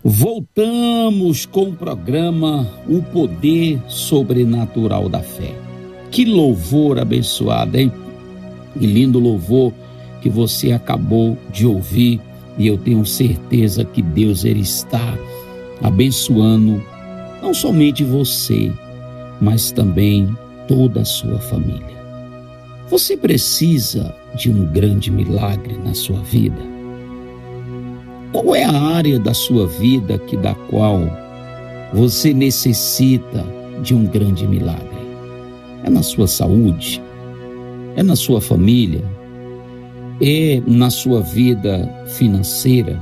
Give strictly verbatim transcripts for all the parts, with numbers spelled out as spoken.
Voltamos com o programa O Poder Sobrenatural da Fé. Que louvor abençoado, hein? Que lindo louvor que você acabou de ouvir, e eu tenho certeza que Deus ele está abençoando não somente você, mas também toda a sua família. Você precisa de um grande milagre na sua vida? Qual é a área da sua vida que da qual você necessita de um grande milagre? É na sua saúde? É na sua família? É na sua vida financeira?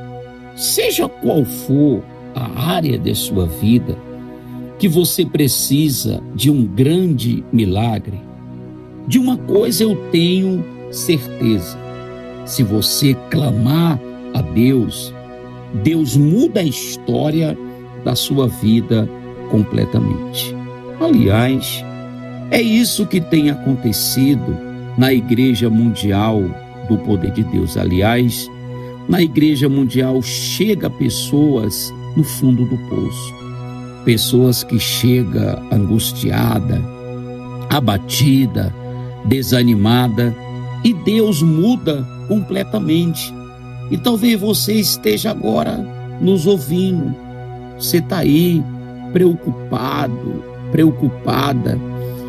Seja qual for a área de sua vida que você precisa de um grande milagre, de uma coisa eu tenho certeza: se você clamar a Deus, Deus muda a história da sua vida completamente. Aliás, é isso que tem acontecido na Igreja Mundial do Poder de Deus. Aliás, na Igreja Mundial chega pessoas no fundo do poço, pessoas que chegam angustiada, abatida, desanimada, e Deus muda completamente. E talvez você esteja agora nos ouvindo, você está aí preocupado, preocupada,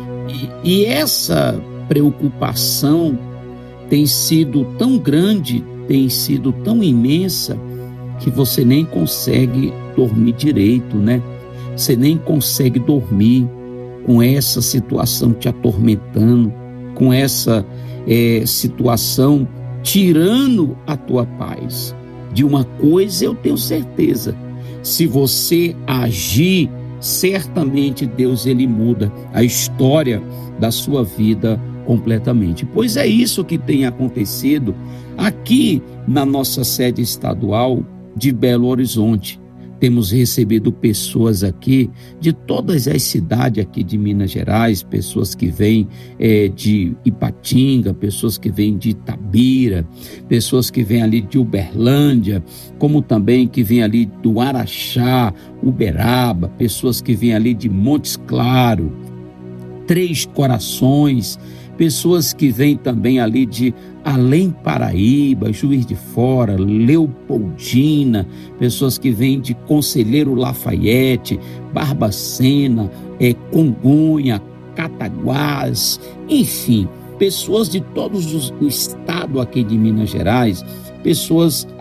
e, e essa preocupação tem sido tão grande, tem sido tão imensa, que você nem consegue dormir direito, né? Você nem consegue dormir com essa situação te atormentando, com essa é, situação tirando a tua paz. De uma coisa eu tenho certeza: se você agir, certamente Deus ele muda a história da sua vida completamente. Pois é isso que tem acontecido aqui na nossa sede estadual de Belo Horizonte. Temos recebido pessoas aqui de todas as cidades aqui de Minas Gerais, pessoas que vêm é, de Ipatinga, pessoas que vêm de Itabira, pessoas que vêm ali de Uberlândia, como também que vêm ali do Araxá, Uberaba, pessoas que vêm ali de Montes Claros, Três Corações, pessoas que vêm também ali de Além Paraíba, Juiz de Fora, Leopoldina, pessoas que vêm de Conselheiro Lafayette, Barbacena, é, Congonha, Cataguás, enfim, pessoas de todos os, o estado aqui de Minas Gerais, pessoas